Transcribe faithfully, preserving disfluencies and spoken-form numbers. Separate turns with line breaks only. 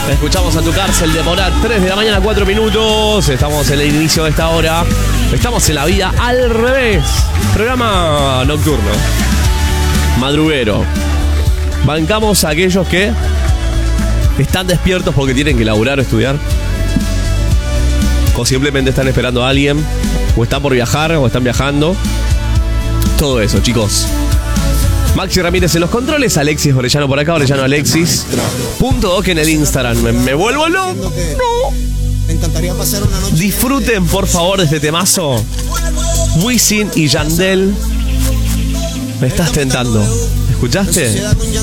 Escuchamos a tu cárcel de Morat, tres de la mañana, cuatro minutos. Estamos en el inicio de esta hora. Estamos en la vida al revés. Programa nocturno, madruguero. Bancamos a aquellos que están despiertos porque tienen que laburar o estudiar, o simplemente están esperando a alguien, o están por viajar, o están viajando. Todo eso, chicos. Maxi Ramírez en los controles, Alexis Orellano por acá, Orellano Alexis. Punto doc en el Instagram. Me, me vuelvo loco. No. Disfruten, por favor, de este temazo. Wisin y Yandel. Me estás tentando. ¿Escuchaste?